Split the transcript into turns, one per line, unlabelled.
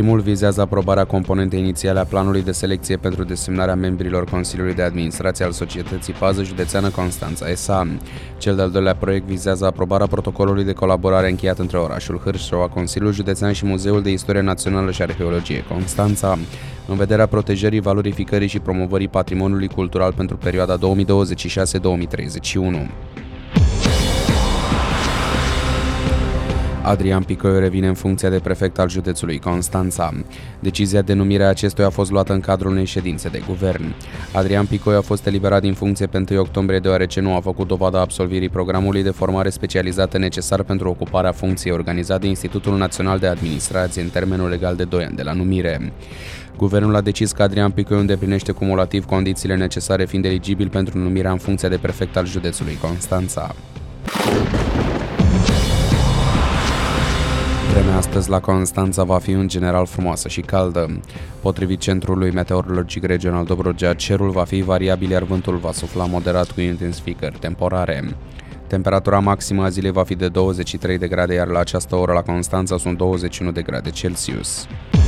Primul vizează aprobarea componentei inițiale a planului de selecție pentru desemnarea membrilor Consiliului de Administrație al Societății Pază Județeană Constanța S.A. Cel de-al doilea proiect vizează aprobarea protocolului de colaborare încheiat între orașul Hârșova, Consiliul Județean și Muzeul de Istorie Națională și Arheologie Constanța, în vederea protejării, valorificării și promovării patrimoniului cultural pentru perioada 2026-2031. Adrian Picoiu revine în funcția de prefect al județului Constanța. Decizia de numire a acestuia a fost luată în cadrul unei ședințe de guvern. Adrian Picoiu a fost eliberat din funcție pe 1 octombrie deoarece nu a făcut dovada absolvirii programului de formare specializată necesar pentru ocuparea funcției organizat de Institutul Național de Administrație în termenul legal de 2 ani de la numire. Guvernul a decis că Adrian Picoiu îndeplinește cumulativ condițiile necesare fiind eligibil pentru numirea în funcția de prefect al județului Constanța. Vremea astăzi la Constanța va fi în general frumoasă și caldă. Potrivit Centrului Meteorologic Regional Dobrogea, cerul va fi variabil, iar vântul va sufla moderat cu intensificări temporare. Temperatura maximă a zilei va fi de 23 de grade, iar la această oră la Constanța sunt 21 de grade Celsius.